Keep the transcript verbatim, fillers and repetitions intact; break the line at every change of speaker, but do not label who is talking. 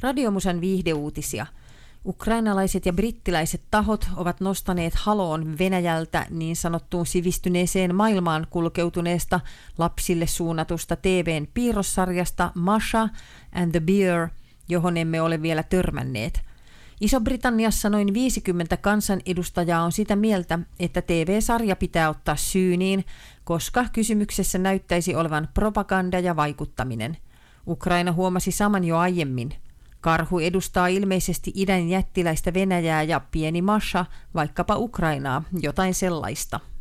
Radiomusan viihdeuutisia. Ukrainalaiset ja brittiläiset tahot ovat nostaneet haloon Venäjältä niin sanottuun sivistyneeseen maailmaan kulkeutuneesta lapsille suunnatusta T V:n piirrossarjasta Masha and the Bear, johon emme ole vielä törmänneet. Iso-Britanniassa noin viisikymmentä kansanedustajaa on sitä mieltä, että T V-sarja pitää ottaa syyniin, koska kysymyksessä näyttäisi olevan propaganda ja vaikuttaminen. Ukraina huomasi saman jo aiemmin. Karhu edustaa ilmeisesti idän jättiläistä Venäjää ja pieni Masha vaikkapa Ukrainaa, jotain sellaista.